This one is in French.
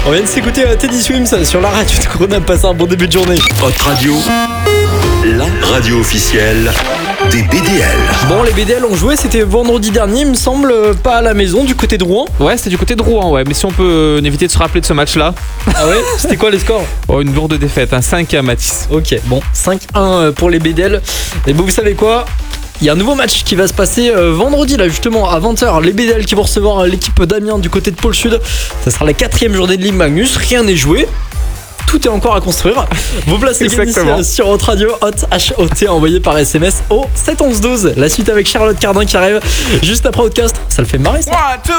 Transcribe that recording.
On vient de s'écouter Teddy Swims sur la radio de Grenoble. Passez un bon début de journée. Hot Radio, la radio officielle des BDL. Bon, les BDL ont joué, c'était vendredi dernier, il me semble, pas à la maison, du côté de Rouen. Ouais, c'était du côté de Rouen, ouais. Mais si on peut éviter de se rappeler de ce match-là. Ah ouais? C'était quoi les scores? Oh, une lourde défaite, un 5 à Matisse. Ok, bon, 5-1 pour les BDL. Et bon, vous savez quoi? Il y a un nouveau match qui va se passer vendredi, là, justement, à 20h. Les BDL qui vont recevoir l'équipe d'Amiens du côté de Pôle Sud. Ça sera la 4e journée de Ligue Magnus, rien n'est joué. Tout est encore à construire. Vos places gagnent sur Hot Radio, Hot envoyé par SMS au 71112. La suite avec Charlotte Cardin qui arrive juste après Outcast. Ça le fait marrer ça.